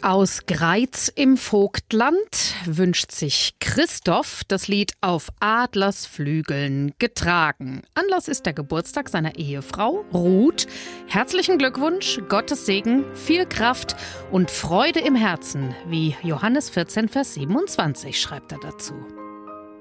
Aus Greiz im Vogtland wünscht sich Christoph das Lied Auf Adlersflügeln getragen. Anlass ist der Geburtstag seiner Ehefrau Ruth. Herzlichen Glückwunsch, Gottes Segen, viel Kraft und Freude im Herzen, wie Johannes 14, Vers 27 schreibt er dazu.